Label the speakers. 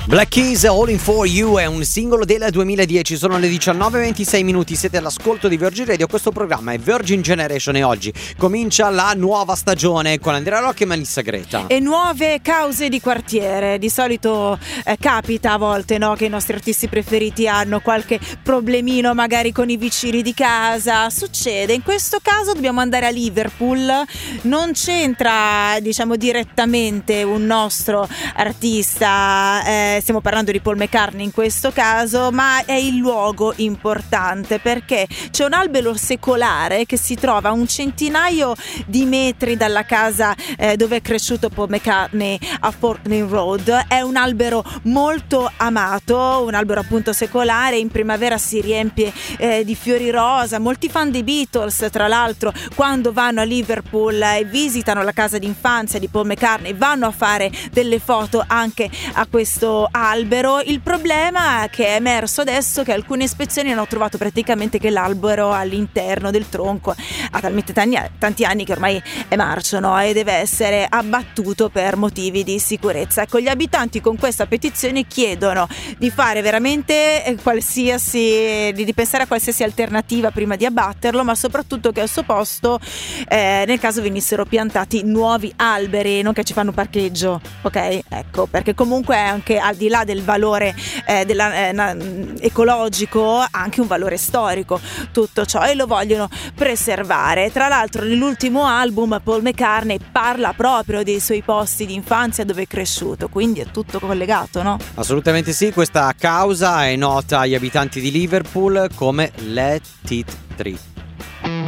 Speaker 1: Black Keys, All In For You è un singolo del 2010, sono le 19:26 minuti, siete all'ascolto di Virgin Radio, questo programma è Virgin Generation e oggi comincia la nuova stagione con Andrea Rocchi e Melissa Greta.
Speaker 2: E nuove cause di quartiere, di solito capita a volte, no, che i nostri artisti preferiti hanno qualche problemino magari con i vicini di casa, succede, in questo caso dobbiamo andare a Liverpool, non c'entra diciamo direttamente un nostro artista, stiamo parlando di Paul McCartney in questo caso, ma è il luogo importante perché c'è un albero secolare che si trova a un centinaio di metri dalla casa dove è cresciuto Paul McCartney a Portland Road. È un albero molto amato, un albero appunto secolare, in primavera si riempie di fiori rosa. Molti fan dei Beatles, tra l'altro, quando vanno a Liverpool e visitano la casa d'infanzia di Paul McCartney, vanno a fare delle foto anche a questo albero. Il problema che è emerso adesso è che alcune ispezioni hanno trovato praticamente che l'albero all'interno del tronco ha talmente tanti anni che ormai è marcio, no? E deve essere abbattuto per motivi di sicurezza. Ecco, gli abitanti con questa petizione chiedono di fare veramente di pensare a qualsiasi alternativa prima di abbatterlo, ma soprattutto che al suo posto nel caso venissero piantati nuovi alberi, non che ci fanno parcheggio, ok? Ecco, perché comunque anche al di là del valore ecologico ha anche un valore storico tutto ciò e lo vogliono preservare. Tra l'altro nell'ultimo album Paul McCartney parla proprio dei suoi posti di infanzia dove è cresciuto, quindi è tutto collegato, no?
Speaker 1: Assolutamente sì, questa causa è nota agli abitanti di Liverpool come Let It Drip.